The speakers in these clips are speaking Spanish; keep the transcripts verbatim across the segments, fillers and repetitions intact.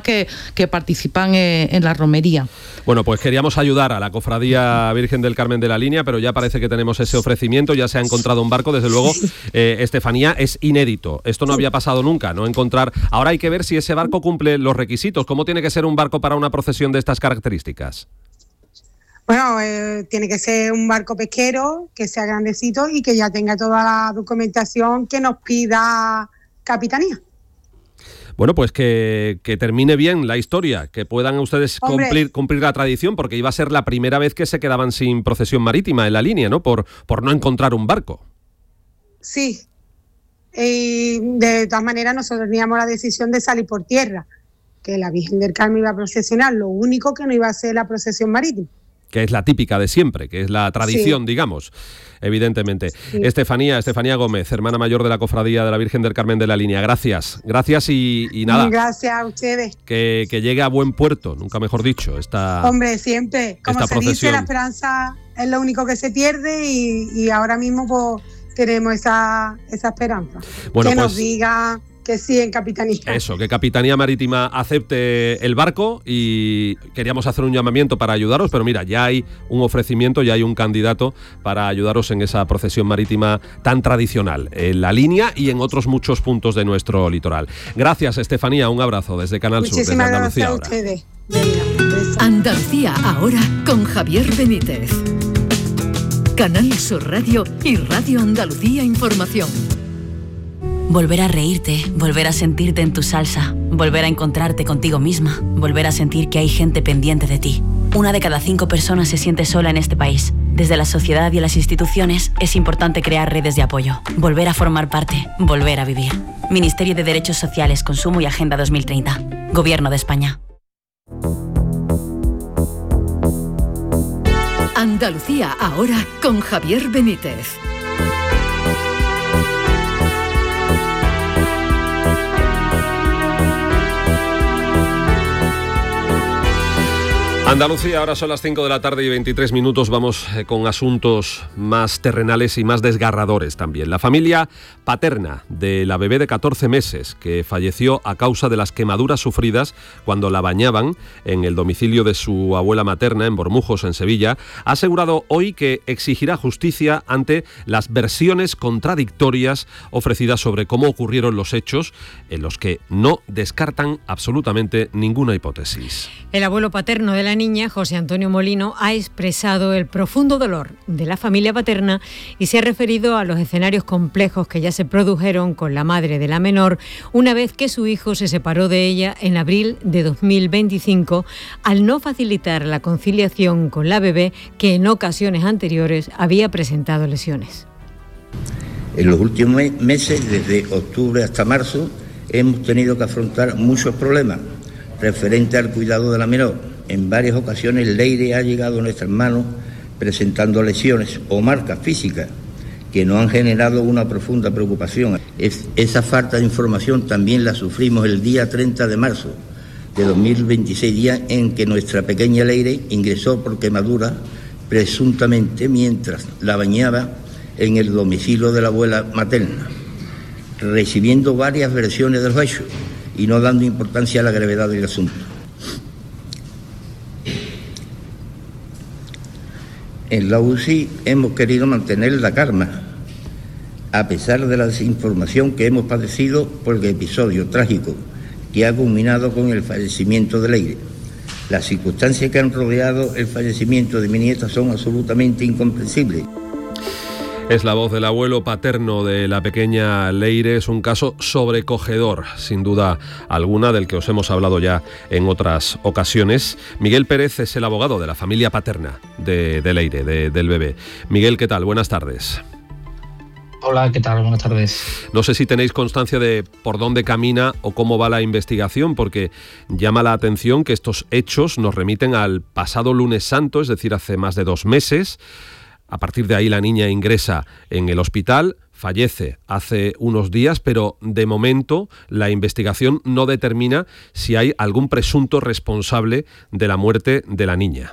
que, que participan en, en la romería. Bueno, pues queríamos ayudar a la Cofradía Virgen del Carmen de la Línea, pero ya parece que tenemos ese ofrecimiento, ya se ha encontrado un barco, desde luego, eh, Estefanía, es inédito. Esto no había pasado nunca, no encontrar... Ahora hay que ver si ese barco cumple los requisitos. ¿Cómo tiene que ser un barco para una procesión de estas características? Bueno, eh, tiene que ser un barco pesquero, que sea grandecito y que ya tenga toda la documentación que nos pida Capitanía. Bueno, pues que, que termine bien la historia, que puedan ustedes cumplir, cumplir la tradición, porque iba a ser la primera vez que se quedaban sin procesión marítima en la línea, ¿no? Por, por no encontrar un barco. Sí. Y de todas maneras nosotros teníamos la decisión de salir por tierra, que la Virgen del Carmen iba a procesionar, lo único que no iba a ser la procesión marítima. Que es la típica de siempre, que es la tradición, sí, digamos, evidentemente. Sí. Estefanía, Estefanía Gómez, hermana mayor de la Cofradía de la Virgen del Carmen de la Línea. Gracias, gracias y, y nada. Gracias a ustedes. Que, que llegue a buen puerto, nunca mejor dicho, esta Hombre, siempre, como se procesión. dice, la esperanza es lo único que se pierde y, y ahora mismo pues tenemos esa, esa esperanza. Bueno, que pues, nos diga... que sí, en Capitanía. Eso, que Capitanía Marítima acepte el barco, y queríamos hacer un llamamiento para ayudaros, pero mira, ya hay un ofrecimiento, ya hay un candidato para ayudaros en esa procesión marítima tan tradicional, en la línea y en otros muchos puntos de nuestro litoral. Gracias, Estefanía, un abrazo desde Canal Sur, desde Andalucía Ahora. Muchísimas gracias a ustedes. Andalucía Ahora con Javier Benítez. Canal Sur Radio y Radio Andalucía Información. Volver a reírte, volver a sentirte en tu salsa, volver a encontrarte contigo misma, volver a sentir que hay gente pendiente de ti. Una de cada cinco personas se siente sola en este país. Desde la sociedad y las instituciones es importante crear redes de apoyo, volver a formar parte, volver a vivir. Ministerio de Derechos Sociales, Consumo y Agenda dos mil treinta. Gobierno de España. Andalucía Ahora con Javier Benítez. Andalucía, ahora son las cinco de la tarde y veintitrés minutos, vamos eh, con asuntos más terrenales y más desgarradores también. La familia paterna de la bebé de catorce meses que falleció a causa de las quemaduras sufridas cuando la bañaban en el domicilio de su abuela materna en Bormujos, en Sevilla, ha asegurado hoy que exigirá justicia ante las versiones contradictorias ofrecidas sobre cómo ocurrieron los hechos, en los que no descartan absolutamente ninguna hipótesis. El abuelo paterno de la niña, José Antonio Molino, ha expresado el profundo dolor de la familia paterna y se ha referido a los escenarios complejos que ya se produjeron con la madre de la menor una vez que su hijo se separó de ella en abril de dos mil veinticinco al no facilitar la conciliación con la bebé, que en ocasiones anteriores había presentado lesiones. En los últimos meses, desde octubre hasta marzo, hemos tenido que afrontar muchos problemas referentes al cuidado de la menor. En varias ocasiones Leire ha llegado a nuestras manos presentando lesiones o marcas físicas que nos han generado una profunda preocupación. Es, esa falta de información también la sufrimos el día treinta de marzo de dos mil veintiséis, día en que nuestra pequeña Leire ingresó por quemadura presuntamente mientras la bañaba en el domicilio de la abuela materna, recibiendo varias versiones de los hechos y no dando importancia a la gravedad del asunto. En la U C I hemos querido mantener la calma, a pesar de la desinformación que hemos padecido por el episodio trágico que ha culminado con el fallecimiento de Leire. Las circunstancias que han rodeado el fallecimiento de mi nieta son absolutamente incomprensibles. Es la voz del abuelo paterno de la pequeña Leire. Es un caso sobrecogedor, sin duda alguna, del que os hemos hablado ya en otras ocasiones. Miguel Pérez es el abogado de la familia paterna de, de Leire, de, del bebé. Miguel, ¿qué tal? Buenas tardes. Hola, ¿qué tal? Buenas tardes. No sé si tenéis constancia de por dónde camina o cómo va la investigación, porque llama la atención que estos hechos nos remiten al pasado lunes santo, es decir, hace más de dos meses. A partir de ahí la niña ingresa en el hospital, fallece hace unos días, pero de momento la investigación no determina si hay algún presunto responsable de la muerte de la niña.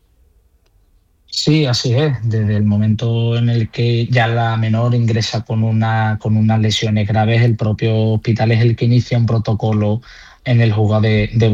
Sí, así es. Desde el momento en el que ya la menor ingresa con una con unas lesiones graves, el propio hospital es el que inicia un protocolo en el juzgado de, de